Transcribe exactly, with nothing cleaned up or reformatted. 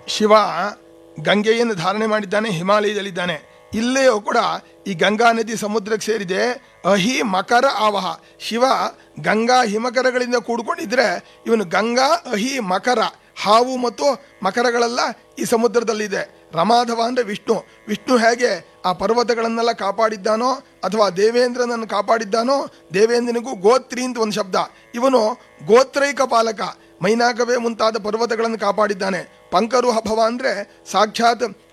ಶಿವ ಗಂಗೆಯನ್ನು ಧಾರಣೆ ಮಾಡಿದ್ದಾನೆ, ಹಿಮಾಲಯದಲ್ಲಿದ್ದಾನೆ. ಇಲ್ಲಿಯೂ ಕೂಡ ಈ ಗಂಗಾ ನದಿ ಸಮುದ್ರಕ್ಕೆ ಸೇರಿದೆ. ಅಹಿ ಮಕರ ಆವಹ. ಶಿವ ಗಂಗಾ ಹಿಮಕರಗಳಿಂದ ಕೂಡ್ಕೊಂಡಿದ್ರೆ ಇವನು ಗಂಗಾ ಅಹಿ ಮಕರ, ಹಾವು ಮತ್ತು ಮಕರಗಳೆಲ್ಲ ಈ ಸಮುದ್ರದಲ್ಲಿದೆ. ರಮಾಧವ ಅಂದರೆ ವಿಷ್ಣು. ವಿಷ್ಣು ಹೇಗೆ ಆ ಪರ್ವತಗಳನ್ನೆಲ್ಲ ಕಾಪಾಡಿದ್ದಾನೋ ಅಥವಾ ದೇವೇಂದ್ರನನ್ನು ಕಾಪಾಡಿದ್ದಾನೋ, ದೇವೇಂದ್ರನಿಗೂ ಗೋತ್ರಿ ಅಂತ ಒಂದು ಶಬ್ದ. ಇವನು ಗೋತ್ರೈಕ ಪಾಲಕ, ಮೈನಾಕವೇ ಮುಂತಾದ ಪರ್ವತಗಳನ್ನು ಕಾಪಾಡಿದ್ದಾನೆ. ಪಂಕರು ಹಭವ ಅಂದರೆ ಸಾಕ್ಷಾತ್